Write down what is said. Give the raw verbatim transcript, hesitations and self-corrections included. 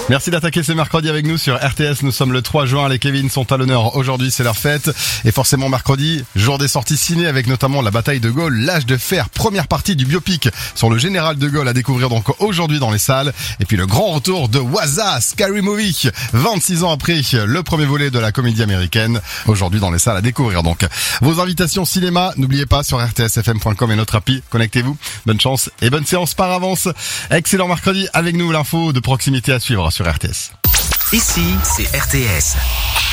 Merci d'attaquer ce mercredi avec nous sur R T S. Nous sommes le trois juin. Les Kevin sont à l'honneur. Aujourd'hui, c'est leur fête. Et forcément, mercredi, jour des sorties ciné avec notamment la bataille de Gaulle, l'âge de fer, première partie du biopic sur le général de Gaulle à découvrir donc aujourd'hui dans les salles. Et puis le grand retour de Waza, Scary Movie, vingt-six ans après le premier volet de la comédie américaine. Aujourd'hui dans les salles à découvrir donc. Vos invitations cinéma, n'oubliez pas sur r t s f m point com et notre appli. Connectez-vous. Bonne chance et bonne séance par avance. Excellent mercredi avec nous, l'info de proximité à suivre sur R T S. Ici, c'est R T S.